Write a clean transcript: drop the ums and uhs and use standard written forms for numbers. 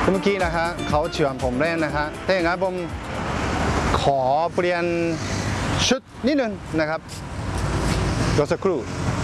เมื่อกี้นะฮะเขาชวนผมเล่นนะฮะถ้าอย่างนั้นผมขอเปลี่ยนชุดนิดนึงนะครับรอสักครู่